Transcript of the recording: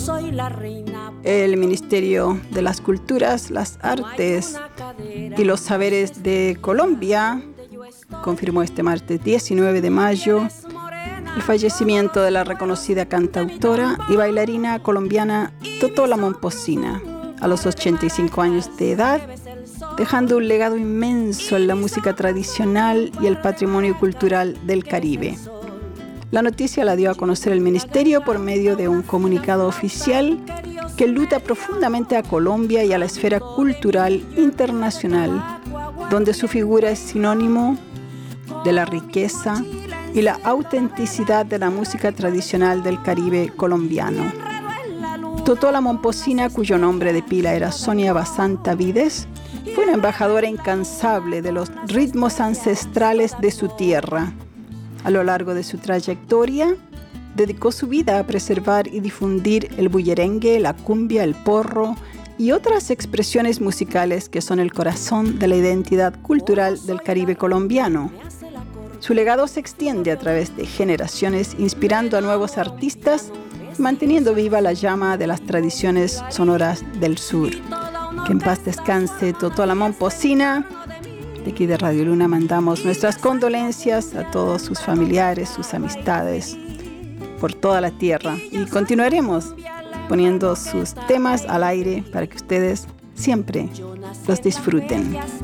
El Ministerio de las Culturas, las Artes y los Saberes de Colombia confirmó este martes 19 de mayo el fallecimiento de la reconocida cantautora y bailarina colombiana Totó la Momposina a los 85 años de edad, dejando un legado inmenso en la música tradicional y el patrimonio cultural del Caribe. La noticia la dio a conocer el Ministerio por medio de un comunicado oficial que enluta profundamente a Colombia y a la esfera cultural internacional, donde su figura es sinónimo de la riqueza y la autenticidad de la música tradicional del Caribe colombiano. Totó la Momposina, cuyo nombre de pila era Sonia Basanta Vides, fue una embajadora incansable de los ritmos ancestrales de su tierra. A lo largo de su trayectoria, dedicó su vida a preservar y difundir el bullerengue, la cumbia, el porro y otras expresiones musicales que son el corazón de la identidad cultural del Caribe colombiano. Su legado se extiende a través de generaciones, inspirando a nuevos artistas, manteniendo viva la llama de las tradiciones sonoras del sur. Que en paz descanse Totó la Momposina. De aquí de Radio Luna mandamos nuestras condolencias a todos sus familiares, sus amistades, por toda la tierra. Y continuaremos poniendo sus temas al aire para que ustedes siempre los disfruten.